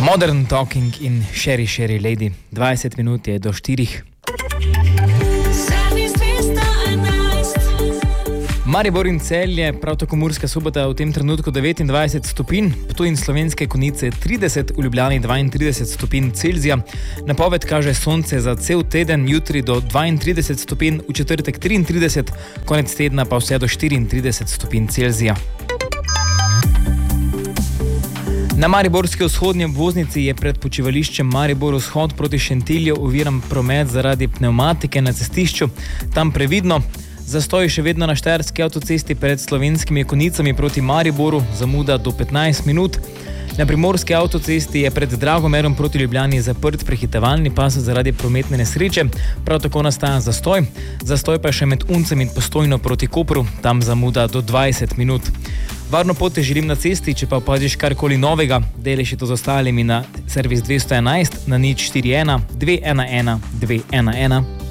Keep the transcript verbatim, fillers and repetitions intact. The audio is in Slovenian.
Modern Talking in Sherry Sherry Lady. dvajset minut je do štirih. Maribor in Celje, prav tako Murska Sobota v tem trenutku devetindvajset stopinj, Ptuj in Slovenske Konjice trideset, v Ljubljani dvaintrideset stopinj Celzija. Napoved kaže sonce za cel teden, jutri do dvaintrideset stopinj, v četrtek triintrideset, konec tedna pa vse do štiriintrideset stopinj Celzija. Na mariborski vzhodnji obvoznici je pred počivališčem Maribor vzhod proti Šentilju oviran promet zaradi pnevmatike na cestišču. Tam previdno. Zastoj še vedno na Štajerski avtocesti pred Slovenskimi Konjicami proti Mariboru, zamuda do petnajst minut. Na Primorski avtocesti je pred Dragomerom proti Ljubljani zaprt prehitevalni pas zaradi prometne nesreče, prav tako nastaja zastoj. Zastoj pa še med Uncem in Postojno proti Kopru, tam zamuda do dvajset minut. Varno pot te želim na cesti, če pa opaziš karkoli novega, deliš to z ostalimi na servis dvesto enajst na nič štiri ena dve ena ena dve ena ena.